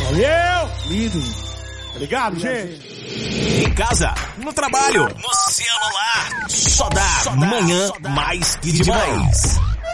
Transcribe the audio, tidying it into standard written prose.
Valeu! Lindo. Tá ligado, gente? Em casa, no trabalho, no celular. Só dá manhã mais que demais.